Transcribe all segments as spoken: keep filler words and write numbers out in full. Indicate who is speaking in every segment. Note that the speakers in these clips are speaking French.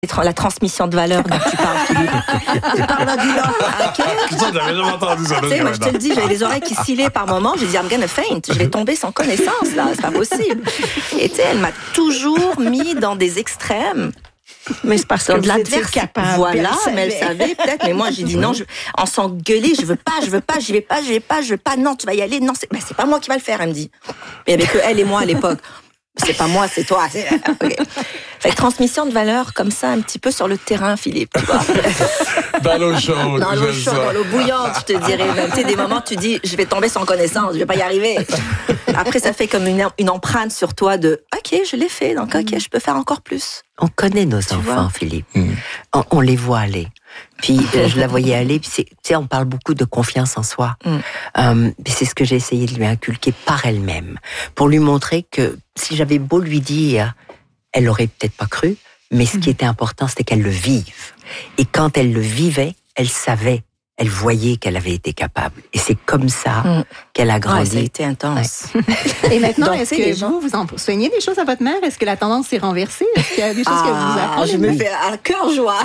Speaker 1: La transmission de valeur dont tu parles, Philippe. Tu parles là du là. OK?
Speaker 2: Ça, j'avais jamais entendu ça.
Speaker 1: Tu sais, moi, je te le dis, j'avais les oreilles qui sillaient par moments. J'ai dit, I'm gonna faint. Je vais tomber sans connaissance, là. C'est pas possible. Et tu sais, elle m'a toujours mis dans des extrêmes.
Speaker 3: Mais c'est parce que
Speaker 1: de l'adverse
Speaker 3: capable.
Speaker 1: Voilà, elle mais elle savait peut-être. Mais moi, j'ai dit non, je, en s'engueuler, je veux pas, je veux pas, j'y vais pas, j'y vais pas, je veux pas. Non, tu vas y aller. Non, c'est, ben, c'est pas moi qui va le faire, elle me dit. Mais il y avait que elle et moi à l'époque. C'est pas moi, c'est toi. C'est... Okay. Fait que transmission de valeur comme ça, un petit peu sur le terrain, Philippe, tu vois.
Speaker 2: Dans l'eau chaude.
Speaker 1: Dans l'eau chaude, dans l'eau bouillante, je te dirais. Même, tu sais, des moments, tu dis, je vais tomber sans connaissance, je vais pas y arriver. Après, ça fait comme une, une empreinte sur toi de, OK, je l'ai fait, donc OK, je peux faire encore plus.
Speaker 4: On connaît nos tu enfants, vois? Philippe. Mm. On, on les voit aller. Puis euh, je la voyais aller. Puis c'est, tu sais, on parle beaucoup de confiance en soi. Mm. Euh, puis c'est ce que j'ai essayé de lui inculquer par elle-même, pour lui montrer que si j'avais beau lui dire, elle aurait peut-être pas cru, mais ce mm. qui était important, c'était qu'elle le vive. Et quand elle le vivait, elle savait, elle voyait qu'elle avait été capable. Et c'est comme ça mm. qu'elle a grandi.
Speaker 1: Ouais, ça a été intense.
Speaker 3: Ouais. Et maintenant, donc, est-ce que vous, vous enseignez des choses à votre mère? Est-ce que la tendance s'est renversée? Est-ce qu'il y a des choses ah, que vous apprenez?
Speaker 1: Je me fais un cœur joie.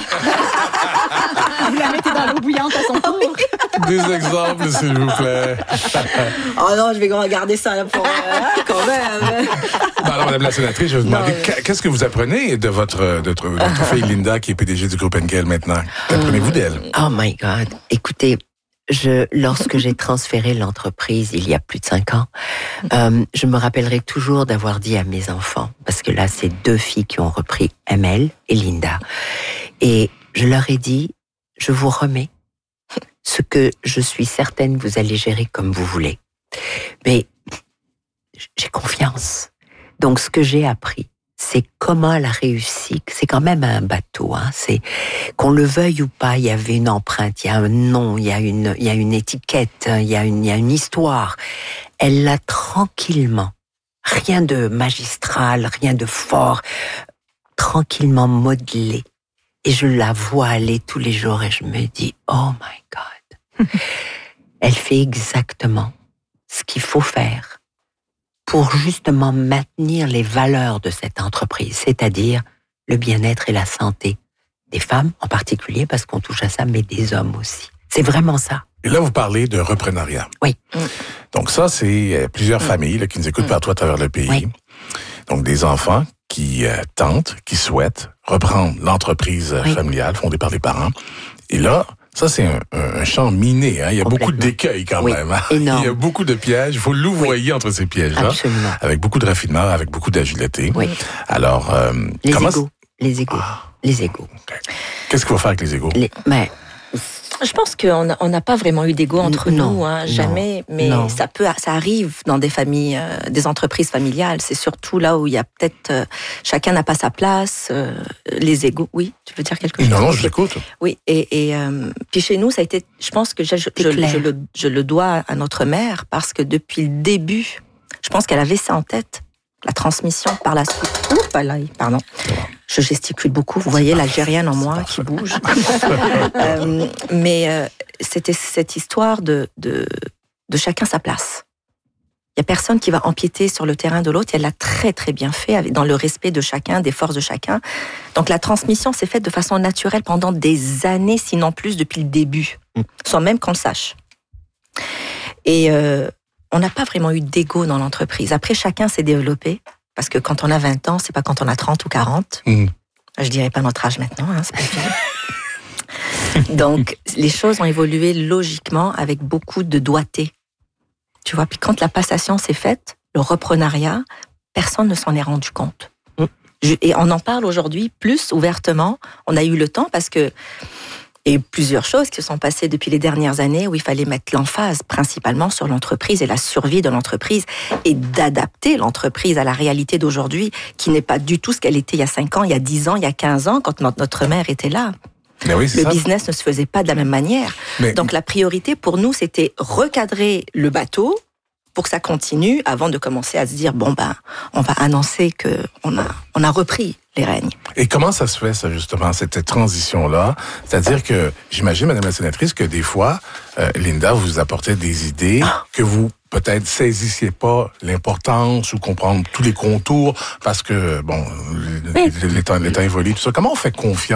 Speaker 3: Vous la mettez dans l'eau bouillante à son tour?
Speaker 2: Des exemples, s'il vous plaît.
Speaker 1: Oh non, je vais regarder ça là pour euh, quand même.
Speaker 2: Bon, alors, Madame la sénatrice, je vais vous demander, non, mais... qu'est-ce que vous apprenez de votre, de votre, de votre fille Linda, qui est P D G du groupe Henkel maintenant? Qu'apprenez-vous d'elle?
Speaker 4: Oh my God. Écoutez, je, lorsque j'ai transféré l'entreprise il y a plus de cinq ans, euh, je me rappellerai toujours d'avoir dit à mes enfants, parce que là, c'est deux filles qui ont repris M L et Linda. Et je leur ai dit, je vous remets ce que je suis certaine vous allez gérer comme vous voulez. Mais j'ai confiance. Donc, ce que j'ai appris, c'est comment elle a réussi. C'est quand même un bateau, hein. C'est qu'on le veuille ou pas, il y avait une empreinte, il y a un nom, il y a une, il y a une étiquette, il y a une, il y a une histoire. Elle l'a tranquillement, rien de magistral, rien de fort, tranquillement modelé. Et je la vois aller tous les jours et je me dis, oh my God. Elle fait exactement ce qu'il faut faire pour justement maintenir les valeurs de cette entreprise, c'est-à-dire le bien-être et la santé des femmes en particulier, parce qu'on touche à ça, mais des hommes aussi. C'est vraiment ça.
Speaker 2: Et là, vous parlez de reprenariat.
Speaker 4: Oui.
Speaker 2: Donc ça, c'est plusieurs mmh. familles là, qui nous écoutent partout à travers le pays. Oui. Donc des enfants qui euh, tentent, qui souhaitent reprendre l'entreprise oui. familiale fondée par les parents. Et là, ça, c'est un, un champ miné. Hein. Il y a beaucoup d'écueils quand oui, même. Hein. Il y a beaucoup de pièges. Il faut louvoyer oui. entre ces pièges-là.
Speaker 4: Absolument.
Speaker 2: Avec beaucoup de raffinement, avec beaucoup d'agilité.
Speaker 4: Oui.
Speaker 2: Alors, euh,
Speaker 4: les
Speaker 2: comment...
Speaker 4: égos. Les égos. Ah. Les égos.
Speaker 2: Okay. Qu'est-ce qu'il faut faire avec les égos?
Speaker 4: Les... Mais...
Speaker 1: Je pense qu'on n'a on n'a pas vraiment eu d'ego entre
Speaker 4: non,
Speaker 1: nous, hein, jamais.
Speaker 4: Non,
Speaker 1: mais
Speaker 4: non.
Speaker 1: ça peut, ça arrive dans des familles, euh, des entreprises familiales. C'est surtout là où il y a peut-être euh, chacun n'a pas sa place, euh, les égos. Oui, tu veux dire quelque chose?
Speaker 2: Non, non, je l'écoute.
Speaker 1: Oui, et, et euh, puis chez nous, ça a été. Je pense que je, je, je, je, le, je le dois à notre mère parce que depuis le début, je pense qu'elle avait ça en tête, la transmission par la suite. Oups, là, pardon. Je gesticule beaucoup, vous voyez l'Algérienne en moi qui bouge. euh, mais euh, c'était cette histoire de, de, de chacun sa place. Il n'y a personne qui va empiéter sur le terrain de l'autre, et elle l'a très très bien fait, dans le respect de chacun, des forces de chacun. Donc la transmission s'est faite de façon naturelle pendant des années, sinon plus depuis le début, sans même qu'on le sache. Et euh, on n'a pas vraiment eu d'ego dans l'entreprise. Après, chacun s'est développé. Parce que quand on a vingt ans, c'est pas quand on a trente ou quarante. Mmh. Je dirais pas notre âge maintenant, hein, c'est pas fini. Donc, les choses ont évolué logiquement avec beaucoup de doigté. Tu vois, puis quand la passation s'est faite, le reprenariat, personne ne s'en est rendu compte. Mmh. Je, et on en parle aujourd'hui plus ouvertement. On a eu le temps parce que il y a eu plusieurs choses qui se sont passées depuis les dernières années où il fallait mettre l'emphase principalement sur l'entreprise et la survie de l'entreprise et d'adapter l'entreprise à la réalité d'aujourd'hui qui n'est pas du tout ce qu'elle était il y a cinq ans, il y a dix ans, il y a quinze ans quand notre mère était là.
Speaker 2: Mais oui, c'est
Speaker 1: le
Speaker 2: ça.
Speaker 1: business ne se faisait pas de la même manière. Mais... Donc la priorité pour nous, c'était recadrer le bateau pour que ça continue avant de commencer à se dire, bon, ben, on va annoncer qu'on a, on a repris les règnes.
Speaker 2: Et comment ça se fait, ça, justement, cette transition-là? C'est-à-dire que, j'imagine, Madame la sénatrice, que des fois, euh, Linda vous apportait des idées ah. que vous, peut-être, saisissiez pas l'importance ou comprendre tous les contours parce que, bon, oui. le, le, temps, le temps évolue, tout ça. Comment on fait confiance